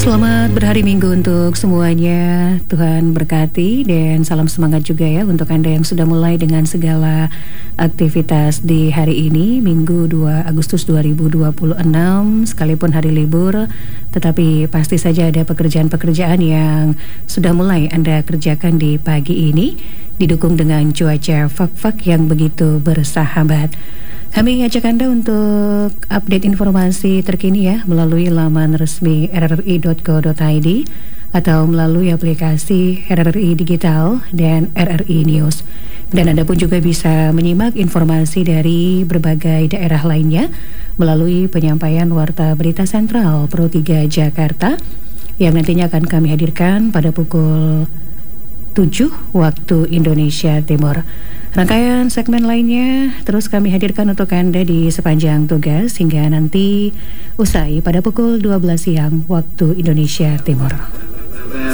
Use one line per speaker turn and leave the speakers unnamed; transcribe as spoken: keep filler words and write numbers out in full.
Selamat berhari Minggu untuk semuanya. Tuhan berkati dan salam semangat juga ya untuk Anda yang sudah mulai dengan segala aktivitas di hari ini, Minggu dua Agustus dua ribu dua puluh enam. Sekalipun hari libur, tetapi pasti saja ada pekerjaan-pekerjaan yang sudah mulai Anda kerjakan di pagi ini, didukung dengan cuaca fak-fak yang begitu bersahabat. Kami ajak Anda untuk update informasi terkini ya melalui laman resmi r r i dot co dot i d atau melalui aplikasi R R I Digital dan R R I News. Dan Anda pun juga bisa menyimak informasi dari berbagai daerah lainnya melalui penyampaian Warta Berita Sentral Pro tiga Jakarta yang nantinya akan kami hadirkan pada pukul tujuh waktu Indonesia Timur. Rangkaian segmen lainnya terus kami hadirkan untuk Anda di sepanjang tugas hingga nanti usai pada pukul dua belas siang waktu Indonesia Timur.